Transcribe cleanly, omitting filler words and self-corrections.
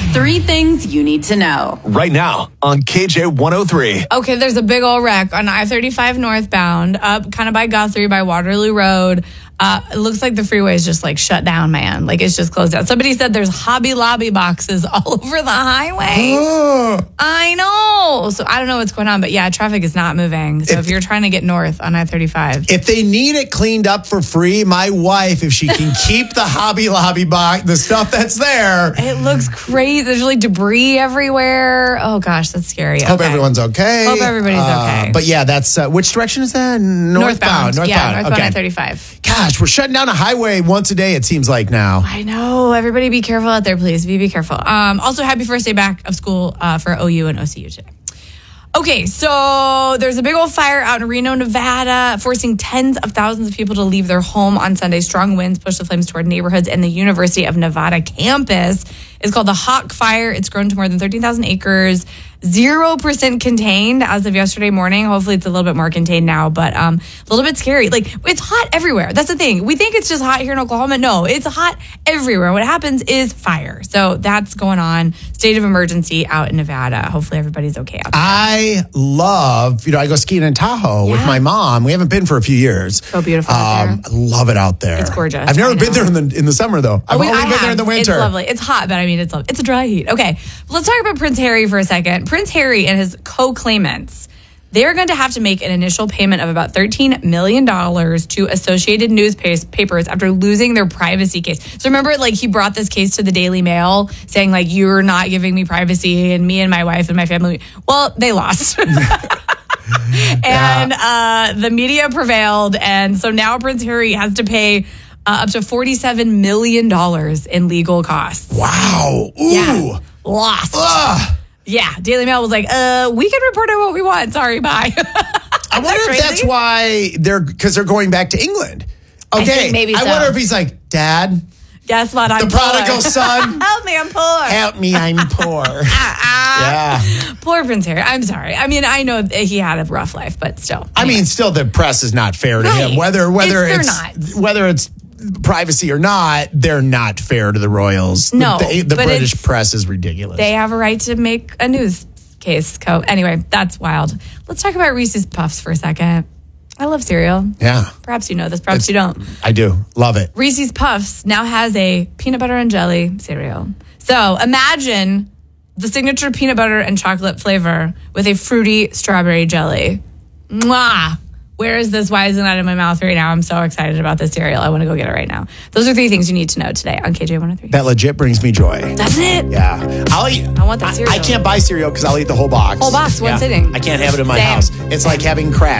3 things you need to know. Right now on KJ 103. Okay, there's a big old wreck on I-35 northbound, up kind of by Guthrie, by Waterloo Road. It looks like the freeway is just like shut down, man. Like it's just closed down. Somebody said there's Hobby Lobby boxes all over the highway. I know. So I don't know what's going on, but yeah, traffic is not moving. So if you're trying to get north on I-35. If they need it cleaned up for free, my wife, if she can keep the Hobby Lobby box, the stuff that's there. It looks crazy. There's like debris everywhere. Oh gosh, that's scary. Hope everyone's okay. Hope everybody's okay. But yeah, that's, which direction is that? Northbound. Yeah, northbound okay. I-35. Gosh, we're shutting down a highway once a day, it seems like now. I know. Everybody be careful out there, please. Be careful. Also, happy first day back of school for OU and OCU today. Okay, so there's a big old fire out in Reno, Nevada, forcing tens of thousands of people to leave their home on Sunday. Strong winds pushed the flames toward neighborhoods and the University of Nevada campus. It's called the Hawk Fire. It's grown to more than 13,000 acres. 0% contained as of yesterday morning. Hopefully it's a little bit more contained now, but a little bit scary. Like, it's hot everywhere. That's the thing. We think it's just hot here in Oklahoma. No, it's hot everywhere. What happens is fire. So that's going on. State of emergency out in Nevada. Hopefully everybody's okay out there. I love, I go skiing in Tahoe with my mom. We haven't been for a few years. So beautiful out there. I love it out there. It's gorgeous. I've never been there in the summer, though. I've only been there in the winter. It's lovely. It's hot, but I mean, it's lovely. It's a dry heat. Okay, let's talk about Prince Harry for a second. Prince Harry and his co-claimants, they're going to have to make an initial payment of about $13 million to Associated Newspapers after losing their privacy case. So remember, like, he brought this case to the Daily Mail saying, like, you're not giving me privacy and me and my wife and my family. Well, they lost. And the media prevailed. And so now Prince Harry has to pay up to $47 million in legal costs. Wow. Ooh. Yeah. Lost. Ugh. Yeah. Daily Mail was like, we can report on what we want. Sorry, bye. I wonder if that's why because they're going back to England. Okay. I think maybe so. I wonder if he's like, Dad, guess what? I'm the prodigal son. Help me, I'm poor. Help me, I'm poor. Yeah. Poor Prince Harry. I'm sorry. I mean, I know he had a rough life, but still. Anyway. I mean, still, the press is not fair to him. Whether it's privacy or not, they're not fair to the royals. No, the British press is ridiculous. They have a right to make a news case. Anyway, that's wild. Let's talk about Reese's Puffs for a second. I love cereal. Yeah. Perhaps you know this, perhaps you don't. I do. Love it. Reese's Puffs now has a peanut butter and jelly cereal. So imagine the signature peanut butter and chocolate flavor with a fruity strawberry jelly. Mwah! Where is this? Why isn't that in my mouth right now? I'm so excited about this cereal. I want to go get it right now. Those are 3 things you need to know today on KJ 103. That legit brings me joy. Doesn't it? Yeah. I want that cereal. I can't buy cereal because I'll eat the whole box. Whole box, one sitting. I can't have it in my Same. house. It's like having crack.